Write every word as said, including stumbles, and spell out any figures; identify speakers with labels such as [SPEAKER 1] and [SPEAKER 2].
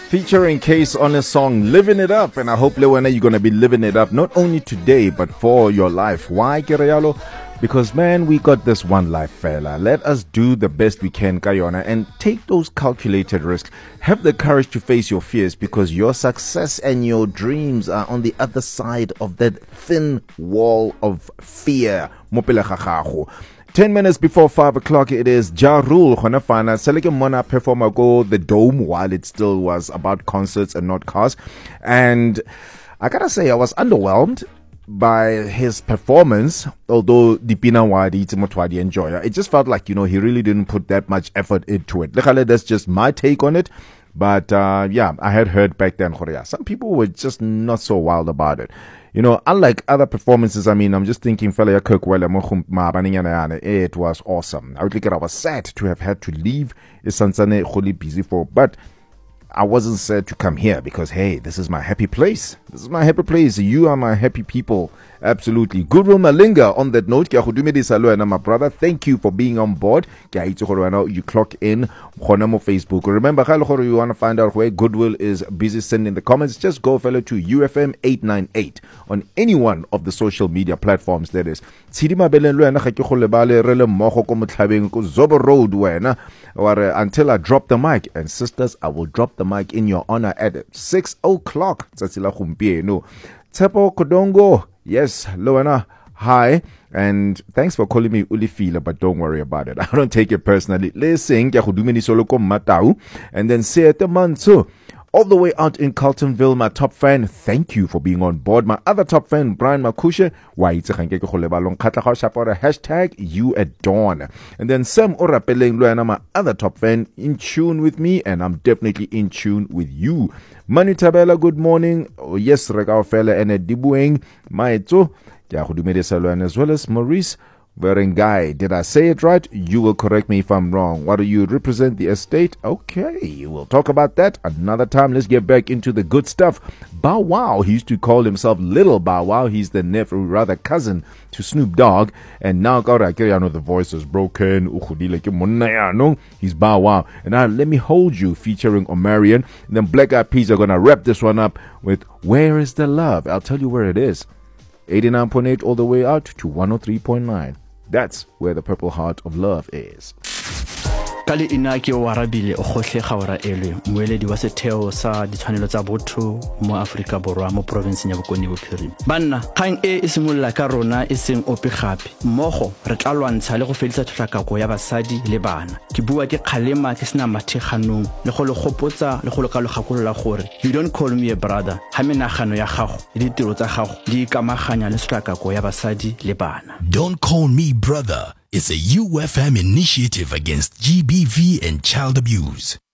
[SPEAKER 1] Featuring Case on a song, Living It Up. And I hope, Lewena, you're going to be living it up, not only today, but for your life. Why, Kereyalo? Because, man, we got this one life, fella. Let us do the best we can, Kayona, and take those calculated risks. Have the courage to face your fears, because your success and your dreams are on the other side of that thin wall of fear. Ten minutes before five o'clock, it is Ja Rule Khonafana Seleke Mona performer go the Dome while it still was about concerts and not cars. And I gotta say, I was underwhelmed by his performance, although Dipina Wadi Timotwadi enjoy it. It just felt like, you know, he really didn't put that much effort into it. That's just my take on it. But uh, yeah, I had heard back then, some people were just not so wild about it. You know, unlike other performances, I mean, I'm just thinking, fella, it was awesome. I would think I was sad to have had to leave. It's something really busy for, but I wasn't sad to come here because, hey, this is my happy place. This is my happy place. You are my happy people. Absolutely. Guru Malinga, on that note, my brother, thank you for being on board. You clock in on Facebook. Remember, you want to find out where Goodwill is busy sending the comments, just go, fellow, to U F M eight nine eight on any one of the social media platforms, that is. Until I drop the mic, and sisters, I will drop the mic in your honor at six o'clock. Tepo Kodongo, yes, Loana, hi, and thanks for calling me Ulifila, but don't worry about it. I don't take it personally. Listen, and then say the Manso. All the way out in Carltonville, my top fan, thank you for being on board. My other top fan, Brian Makushe, hashtag you at dawn. And then Sam Orapeleng, my other top fan, in tune with me, and I'm definitely in tune with you. Manu Tabela, good morning. Oh, yes, Regao Fella and Dibueng, Maeto, as well as Maurice Berengai. Did I say it right? You will correct me if I'm wrong. What do you represent the estate? Okay, we'll talk about that another time. Let's get back into the good stuff. Bow Wow, he used to call himself Little Bow Wow. He's the nephew, rather cousin to Snoop Dogg. And now, I know the voice is broken. He's Bow Wow. And now, Let Me Hold You, featuring Omarion. And then Black Eyed Peas are going to wrap this one up with Where Is the Love? I'll tell you where it is. eighty-nine point eight all the way out to one oh three point nine. That's where the Purple Heart of Love is.
[SPEAKER 2] Kali inaki o warabile o khohle khawara elwe moeledi wa setheo sa ditshwanelo tsa botho mo Afrika Borwa mo province ya Bokone Bophirima. Banna khang e isimolla ka rona e seng ope gape mmogo re tla lwantsha le go fedisa tlhakako ya basadi le bana. Ke bua ke khalema ke sina matheganong le go le gopotsa le go le ka logakolola gore you don't call me a brother ha menagano ya gago le ditiro tsa gago di ikamaganya le tlhakako ya basadi le bana.
[SPEAKER 3] Don't Call Me Brother is a U F M initiative against G B V and child abuse.